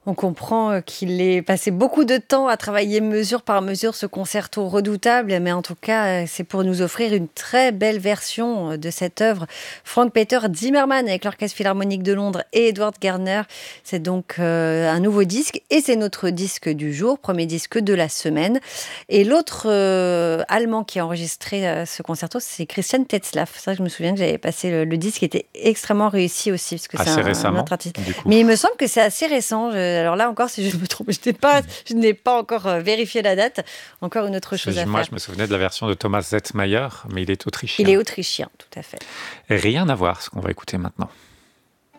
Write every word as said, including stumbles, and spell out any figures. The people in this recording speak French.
On comprend euh, qu'il ait passé beaucoup de temps à travailler mesure par mesure ce concerto redoutable, mais en tout cas, euh, c'est pour nous offrir une très belle version euh, de cette œuvre. Frank-Peter Zimmermann avec l'Orchestre Philharmonique de Londres et Edward Garner. C'est donc euh, un nouveau disque et c'est notre disque du jour, premier disque de la semaine. Et l'autre euh, Allemand qui a enregistré euh, ce concerto, c'est Christian Tetzlaff. Ça, je me souviens que j'avais passé le, le disque qui était extrêmement réussi aussi, parce que c'est Assez un, un récemment, autre artiste. du coup. Mais il me semble que c'est assez récent. Je- alors là encore, si je me trompe, je n'ai pas, je n'ai pas encore euh, vérifié la date. Encore une autre Parce que chose à moi, faire. je me souvenais de la version de Thomas Zettmayer, mais il est Il est autrichien. autrichien, tout à fait. Rien à voir, ce qu'on va écouter maintenant.